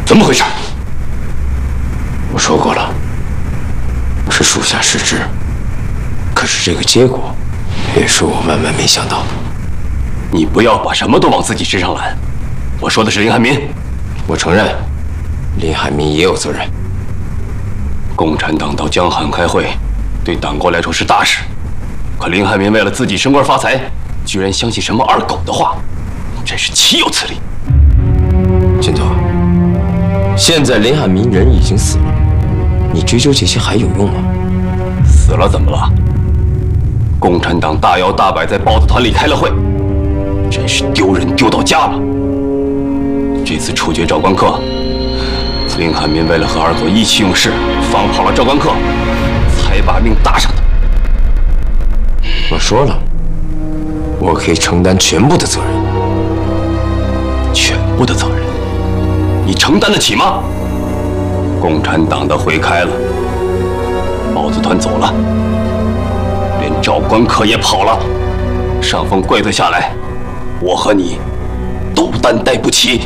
怎么回事？我说过了，是属下失职。可是这个结果，也是我万万没想到的。 你不要把什么都往自己身上揽。我说的是林海民。 我承认，林海民也有责任。 共产党到江汉开会，对党国来说是大事。可林海民为了自己升官发财，居然相信什么二狗的话，真是岂有此理！ 军座，现在林海民人已经死了，你追究这些还有用吗？ 死了怎么了？共产党大摇大摆在豹子团里开了会，真是丢人丢到家了。这次处决赵关克，林海民为了和二狗意气用事，放跑了赵关克，才把命搭上的。 我说了，我可以承担全部的责任。 全部的责任，你承担得起吗？共产党的会开了，豹子团走了，连赵关克也跑了，上峰跪罪下来，我和你都担待不起。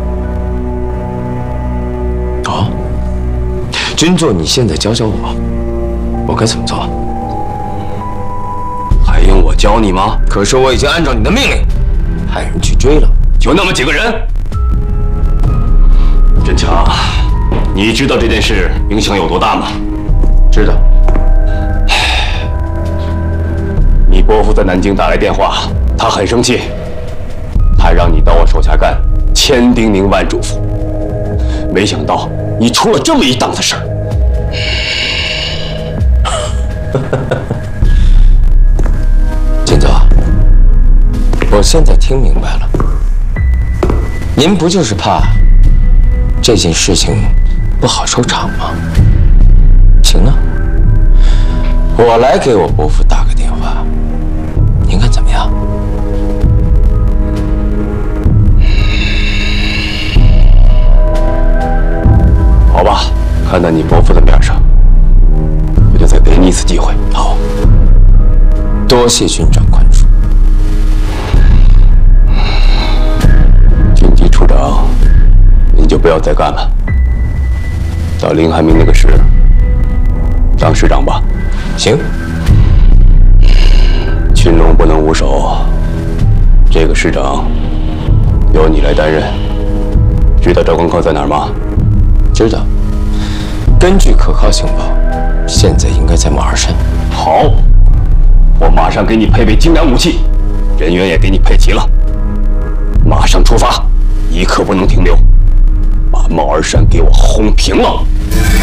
哦，军座，你现在教教我，我该怎么做？ 还用我教你吗？ 可是我已经按照你的命令，派人去追了。 就那么几个人？振强，你知道这件事影响有多大吗？ 知道。 你伯父在南京打来电话，他很生气，他让你到我手下干，千叮咛万嘱咐。没想到你出了这么一档子事儿。 金座，我现在听明白了，您不就是怕这件事情不好收场吗？行啊，我来给我伯父打个电话，您看怎么样？ 好吧，看在你伯父的面上，我就再给你一次机会。 好，多谢军长宽恕。 军机处长，你就不要再干了，到林海民那个师当师长吧。 行。 群龙不能无首，这个师长由你来担任。知道赵关克在哪儿吗？ 知道。根据可靠情报，现在应该在马儿山。 好，我马上给你配备精良武器，人员也给你配齐了，马上出发，一刻不能停留，把帽儿山给我轰平了。